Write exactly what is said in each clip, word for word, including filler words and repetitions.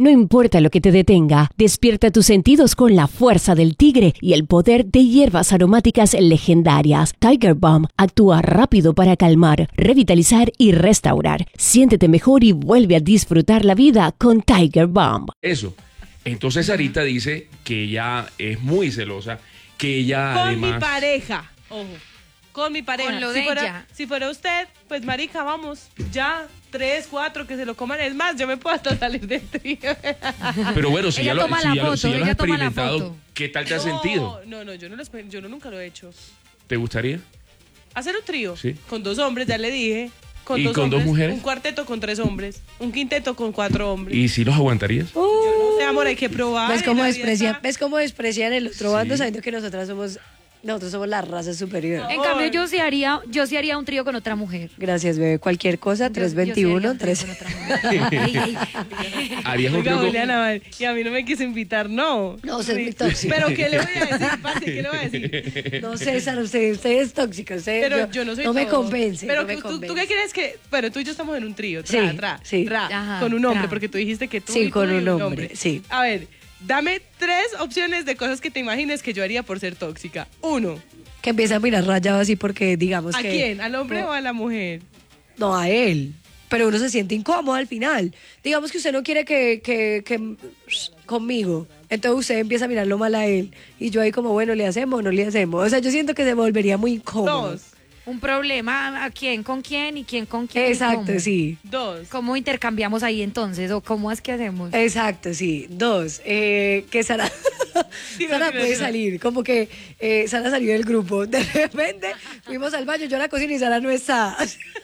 No importa lo que te detenga, despierta tus sentidos con la fuerza del tigre y el poder de hierbas aromáticas legendarias. Tiger Balm actúa rápido para calmar, revitalizar y restaurar. Siéntete mejor y vuelve a disfrutar la vida con Tiger Balm. Eso. Entonces Sarita dice que ella es muy celosa, que ella Con además... mi pareja, ojo. Con mi pareja. Con lo si, de fuera, ella. si fuera usted, pues marica, vamos, ya, tres, cuatro, que se lo coman. Es más, yo me puedo hasta salir del trío. Pero bueno, si Ella ya lo, toma si la ya lo- foto, si ya lo has ella toma la experimentado, foto. ¿qué tal te has No, sentido? No, no, yo, no lo, exper- yo no, nunca lo he hecho. ¿Te gustaría? Hacer un trío Sí. con dos hombres, ya le dije. Con ¿Y dos con dos hombres, mujeres? Un cuarteto con tres hombres. Un quinteto con cuatro hombres. ¿Y si los aguantarías? Yo no sé, amor, hay que probar. ¿Ves en cómo, la vida desprecian, está- ¿Ves cómo desprecian el otro bando Sí. sabiendo que nosotras somos, nosotros somos la raza superior? En cambio, yo sí haría, yo sí haría un trío con otra mujer. Gracias, bebé. Cualquier cosa, Yo- tres yo sí haría veintiuno, un trío tres. con otra mujer. Ey, ey. ¿Harías un Oiga, trío con- Juliana, man, y a mí no me quiso invitar, no. No, usted es Sí. muy tóxica. Pero ¿qué le voy a decir, parce? ¿Qué le voy a decir? No, César, usted, usted es tóxico. Usted, Pero yo, no soy No me todo. convence. Pero no me que tú, convence. ¿tú qué quieres que...? Bueno, tú y yo estamos en un trío, tra, Sí, tra, sí. tra, Ajá, con un hombre, tra. porque tú dijiste que tú Sí, y tú con y un hombre, sí. A ver, dame tres opciones de cosas que te imagines que yo haría por ser tóxica. Uno, Que empieza a mirar rayado así porque digamos ¿a que... quién? ¿Al hombre no, o a la mujer? No, a él. Pero uno se siente incómodo al final. Digamos que usted no quiere que, que, que conmigo. Entonces usted empieza a mirarlo mal a él. Y yo ahí como, bueno, ¿le hacemos o no le hacemos? O sea, yo siento que se volvería muy incómodo. Dos, Un problema, ¿a quién con quién y quién con quién? y Exacto, cómo? sí. dos. ¿Cómo intercambiamos ahí entonces? ¿O cómo es que hacemos? Exacto, sí. Dos, eh, que Sara, Sí, no, Sara sí, no, puede sí, no. salir, como que eh, Sara salió del grupo. De repente fuimos al baño, yo a la cocina y Sara no está.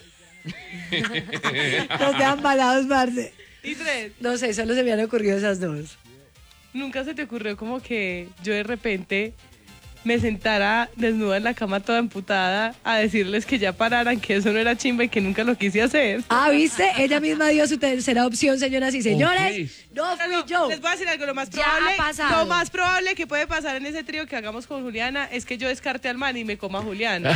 Nos dejan balados, Marce. Y tres, No sé, solo se me han ocurrido esas dos. ¿nunca se te ocurrió como que yo de repente me sentara desnuda en la cama toda emputada a decirles que ya pararan, que eso no era chimba y que nunca lo quise hacer? Ah, ¿viste? Ella misma dio su tercera opción, señoras y señores. Ok. No fui Pero yo. les voy a decir algo, lo más Ya probable, ha pasado. lo más probable que puede pasar en ese trío que hagamos con Juliana es que yo descarte al man y me coma a Juliana.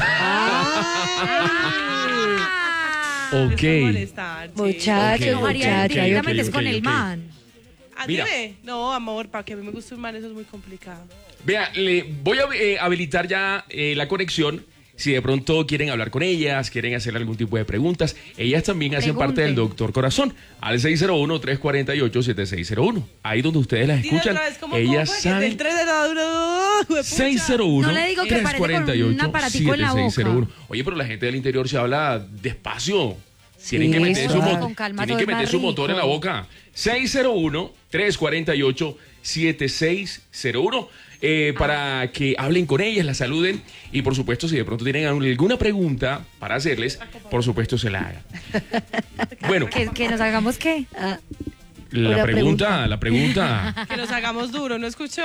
Ah. Ok. Es por molestar, sí. Muchacho, Ok, Lo haría ok, muchacha. directamente ok, es con ok, el ok. man. Mira. Dime. No, amor, para que a mí me guste un man eso es muy complicado. Vea, le voy a eh, habilitar ya eh, la conexión. Si de pronto quieren hablar con ellas, quieren hacer algún tipo de preguntas, ellas también hacen parte del Pregunten. Doctor Corazón, al seis cero uno, tres cuatro ocho, siete seis cero uno. Ahí donde ustedes las Dile escuchan, otra vez, ¿cómo, ellas cómo fue? Que saben. del tres de la uno, seis cero uno, No le digo que tres parece cuatro con un ocho, aparatico en la siete seis cero uno. boca. Oye, pero la gente del interior se habla despacio. Tienen que Sí, meter, su, suave. mo- Con calma, tienen todo que es más meter su motor en la rico. boca. seis cero uno, tres cuatro ocho, siete seis cero uno. Eh, para que hablen con ellas, las saluden y por supuesto si de pronto tienen alguna pregunta para hacerles, por supuesto se la hagan. Bueno, ¿Que, que nos hagamos qué? Ah, la una pregunta, pregunta. la pregunta. Que nos hagamos duro, ¿no escuchó?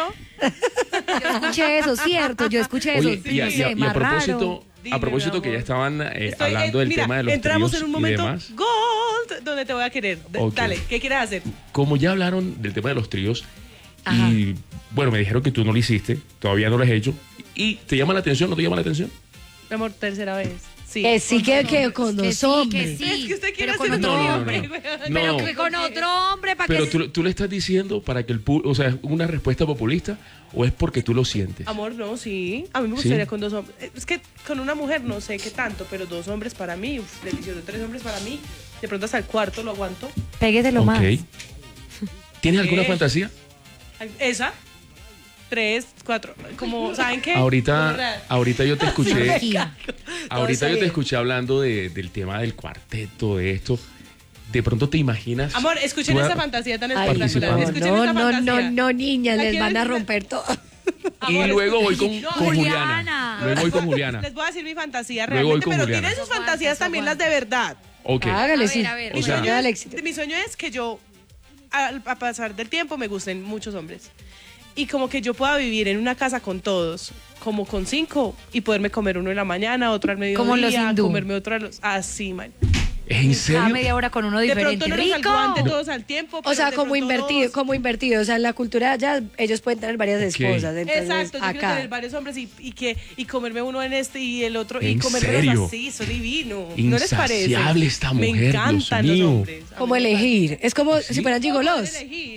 Yo escuché eso, cierto, yo escuché eso. Oye, y a, no y a- sé, y a más propósito, Dime, a propósito mi que ya amor. estaban eh, Estoy, hablando eh, del mira, tema de los entramos tríos en un y momento demás. gold donde te voy a querer. D- Ok. Dale, ¿qué quieres hacer? Como ya hablaron del tema de los tríos Ajá. y bueno, me dijeron que tú no lo hiciste, todavía no lo has hecho. ¿Y te llama la atención? ¿No te llama la atención? Mi amor, tercera vez. Sí. que sí, que, que Que con sí, los que hombres. sí, Es que usted quiere pero con hacer otro No, no, no, hombre. no. Pero No. que con otro hombre, ¿para Pero que tú, tú le estás diciendo para que el pu- o sea, ¿es una respuesta populista o es porque tú lo sientes? Amor, no, sí. A mí me ¿Sí? gustaría con dos hombres. Es que con una mujer no sé qué tanto, pero dos hombres para mí, uf, delicioso. Tres hombres para mí. De pronto hasta el cuarto lo aguanto. Pégueselo más? Ok. ¿Tienes alguna ¿Qué? fantasía? Esa. Tres, cuatro. Como, ¿saben qué? Ahorita, ahorita yo te escuché, Energía. ahorita Todo yo te bien. escuché hablando de- del tema del cuarteto, de esto. De pronto te imaginas. Amor, escuchen tú esa a- fantasía tan Ay, espectacular. no, Escuchen no, esa no, fantasía. no, no, niñas, ¿La les quieres van a escuchar? romper todo. Y Amor, luego voy con, No, con Juliana. Juliana. Luego voy con Juliana. Les voy a decir mi fantasía Luego voy realmente, con pero Juliana. tienen sus Aguanta, fantasías eso también las aguanta. de verdad. Ok. Hágale, A sí. ver, a ver. O Mi, sea- sueño Dale es, éxito. mi sueño es que yo, al a pasar del tiempo, me gusten muchos hombres. Y como que yo pueda vivir en una casa con todos, como con cinco, y poderme comer uno en la mañana, otro al mediodía, Como los hindú. comerme otro a los... Así, man. ¿Es en Cada serio? media hora con uno De diferente. pronto no nos ¡Rico! aguante todos al tiempo. O pero sea, de como pronto invertido, dos. como invertido. O sea, en la cultura ya ellos pueden tener varias Ok. esposas. Entonces, Exacto, yo quiero acá. tener varios hombres y, y que y comerme uno en este y el otro y ¿En comerme serio? así, eso divino. ¿No les parece? Insaciable esta Me mujer, encantan Dios los mío. hombres. A mí Como me elegir. Es como ¿Sí? si fueran encanta. gigolos. Elegir.